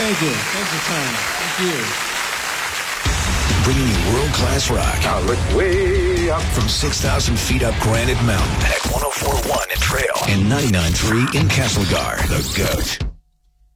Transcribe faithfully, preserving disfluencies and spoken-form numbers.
Thank you. Thanks for time. Thank you. Bringing you world-class rock. Now look way up. From six thousand feet up Granite Mountain at one oh four point one in Trail and ninety-nine point three in Castlegar. The GOAT.